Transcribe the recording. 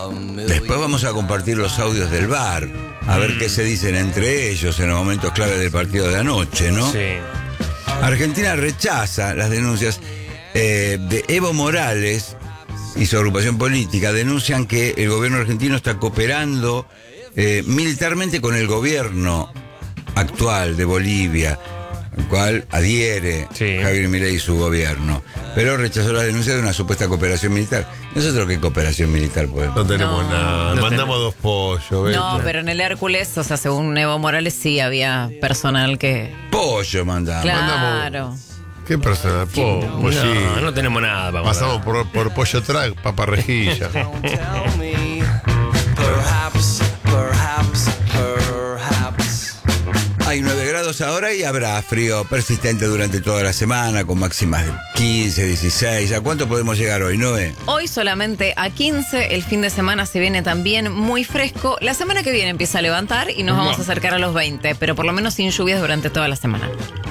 Después vamos a compartir los audios del VAR, a ver qué se dicen entre ellos en los momentos clave del partido de anoche, ¿no? Sí. Argentina rechaza las denuncias de Evo Morales y su agrupación política. Denuncian que el gobierno argentino está cooperando militarmente con el gobierno actual de Bolivia, al cual adhiere Javier Milei y su gobierno, pero rechazó la denuncia de una supuesta cooperación militar. Nosotros, ¿qué cooperación militar podemos? No tenemos nada, no mandamos dos pollos. ¿ves? No, pero en el Hércules, o sea, según Evo Morales, sí había personal que... Pollo mandamos. Claro. ¿Qué persona? No tenemos nada para Pasamos por pollo track, papa rejilla. Hay 9 grados ahora y habrá frío persistente durante toda la semana, con máximas de 15, 16. ¿A cuánto podemos llegar hoy, Noé? Hoy solamente a 15, el fin de semana se viene también muy fresco. La semana que viene empieza a levantar y nos vamos a acercar a los 20, pero por lo menos sin lluvias durante toda la semana.